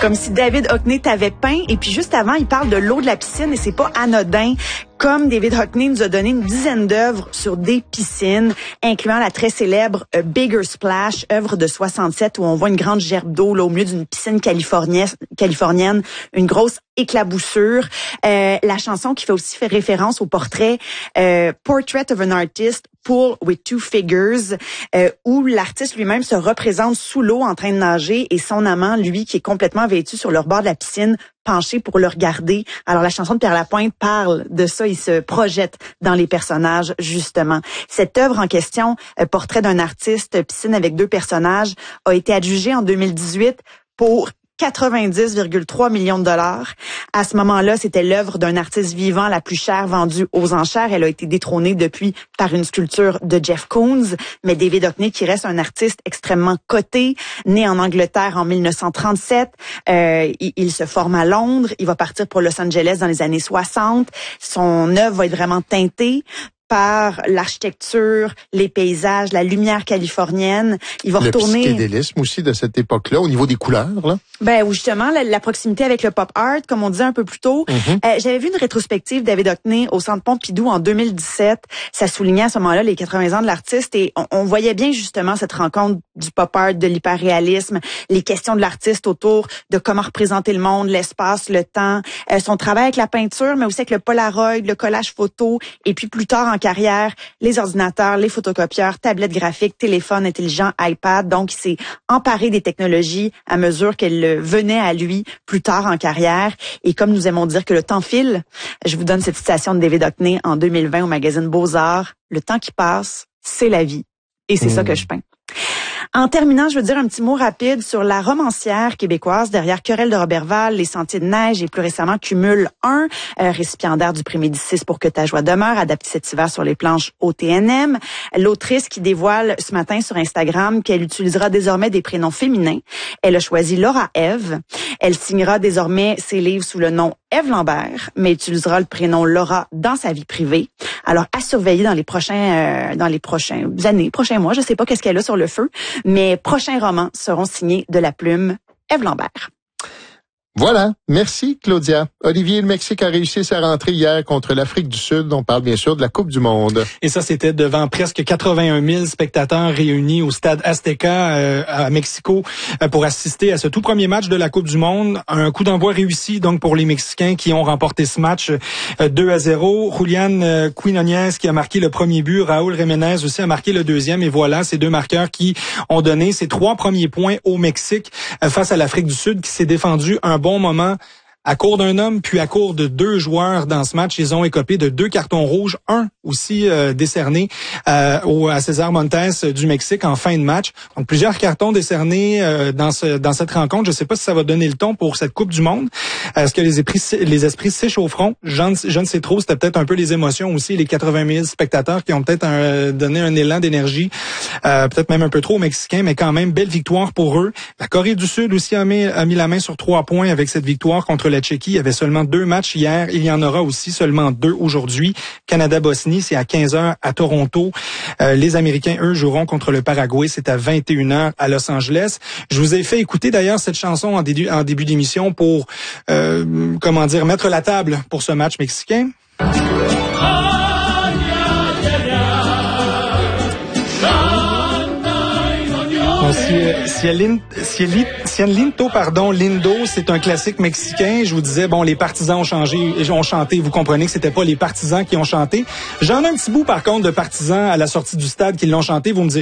Comme si David Hockney t'avait peint. Et puis juste avant, il parle de l'eau de la piscine et c'est pas anodin. Comme David Hockney nous a donné une dizaine d'œuvres sur des piscines, incluant la très célèbre Bigger Splash, œuvre de 67 où on voit une grande gerbe d'eau là, au milieu d'une piscine californienne, une grosse éclaboussure. La chanson qui fait aussi référence au portrait Portrait of an Artist, Pool with Two Figures, où l'artiste lui-même se représente sous l'eau en train de nager et son amant, lui, qui est complètement vêtu sur le rebord de la piscine, penché pour le regarder. Alors la chanson de Pierre Lapointe parle de ça, il se projette dans les personnages justement. Cette œuvre en question, Portrait d'un artiste, piscine avec deux personnages, a été adjugée en 2018 pour 90,3 millions de dollars. À ce moment-là, c'était l'œuvre d'un artiste vivant la plus chère vendue aux enchères. Elle a été détrônée depuis par une sculpture de Jeff Koons. Mais David Hockney, qui reste un artiste extrêmement coté, né en Angleterre en 1937, il se forme à Londres. Il va partir pour Los Angeles dans les années 60. Son œuvre va être vraiment teintée par l'architecture, les paysages, la lumière californienne. Il va retourner... Le psychédélisme aussi de cette époque-là, au niveau des couleurs, là. Ben, ou justement, la proximité avec le pop art, comme on disait un peu plus tôt. J'avais vu une rétrospective David Hockney au Centre Pompidou en 2017. Ça soulignait à ce moment-là les 80 ans de l'artiste et on voyait bien justement cette rencontre du pop art, de l'hyperréalisme, les questions de l'artiste autour de comment représenter le monde, l'espace, le temps, son travail avec la peinture, mais aussi avec le Polaroid, le collage photo, et puis plus tard en carrière, les ordinateurs, les photocopieurs, tablettes graphiques, téléphones intelligents, iPad. Donc, il s'est emparé des technologies à mesure qu'elles venaient à lui plus tard en carrière. Et comme nous aimons dire que le temps file, je vous donne cette citation de David Hockney en 2020 au magazine Beaux-Arts. Le temps qui passe, c'est la vie. Et c'est ça que je peins. En terminant, je veux dire un petit mot rapide sur la romancière québécoise derrière Querelle de Roberval, Les Sentiers de neige et plus récemment Cumul 1, récipiendaire du prix Médicis pour que ta joie demeure, adapté cet hiver sur les planches au TNM. L'autrice qui dévoile ce matin sur Instagram qu'elle utilisera désormais des prénoms féminins. Elle a choisi Laura Ève. Elle signera désormais ses livres sous le nom Ève Lambert, mais utilisera le prénom Laura dans sa vie privée. Alors, à surveiller dans les prochaines années, prochains mois. Je sais pas qu'est-ce qu'elle a sur le feu, mais prochains romans seront signés de la plume Ève Lambert. Voilà. Merci, Claudia. Olivier, le Mexique a réussi sa rentrée hier contre l'Afrique du Sud. On parle bien sûr de la Coupe du Monde. Et ça, c'était devant presque 81 000 spectateurs réunis au stade Azteca à Mexico pour assister à ce tout premier match de la Coupe du Monde. Un coup d'envoi réussi donc pour les Mexicains qui ont remporté ce match 2-0. Julián Quinones qui a marqué le premier but. Raúl Jiménez aussi a marqué le deuxième. Et voilà, ces deux marqueurs qui ont donné ces 3 premiers points au Mexique face à l'Afrique du Sud qui s'est défendu un bon moment à court d'un homme, puis à court de 2 joueurs dans ce match. Ils ont écopé de 2 cartons rouges, un aussi décerné à César Montes du Mexique en fin de match. Donc plusieurs cartons décernés dans cette rencontre. Je ne sais pas si ça va donner le ton pour cette Coupe du Monde. Est-ce que les esprits s'échaufferont? Je ne sais trop. C'était peut-être un peu les émotions aussi, les 80 000 spectateurs qui ont peut-être donné un élan d'énergie, peut-être même un peu trop aux Mexicains, mais quand même, belle victoire pour eux. La Corée du Sud aussi a mis la main sur 3 points avec cette victoire contre la Tchéquie. Il y avait seulement 2 matchs hier. Il y en aura aussi seulement 2 aujourd'hui. Canada-Bosnie, c'est à 15h à Toronto. Les Américains, eux, joueront contre le Paraguay. C'est à 21h à Los Angeles. Je vous ai fait écouter d'ailleurs cette chanson en début d'émission pour, mettre la table pour ce match mexicain. Lindo, c'est un classique mexicain. Je vous disais, les partisans ont chanté. Vous comprenez que c'était pas les partisans qui ont chanté. J'en ai un petit bout, par contre, de partisans à la sortie du stade qui l'ont chanté. Vous me direz